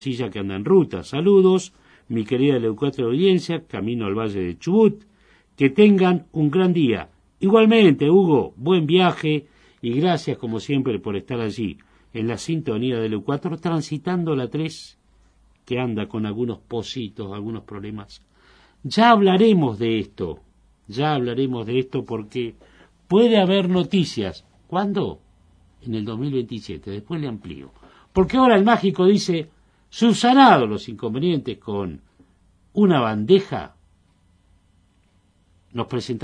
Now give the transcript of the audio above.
Silla que anda en ruta. Saludos, mi querida Leucatra de audiencia, camino al Valle de Chubut. Que tengan un gran día. Igualmente, Hugo, buen viaje y gracias como siempre por estar allí, en la sintonía de Leucatra, transitando la 3, que anda con algunos pocitos, algunos problemas. Ya hablaremos de esto porque puede haber noticias. ¿Cuándo? En el 2027, después le amplío. Porque ahora el mágico dice, subsanados los inconvenientes con una bandeja, nos presentamos.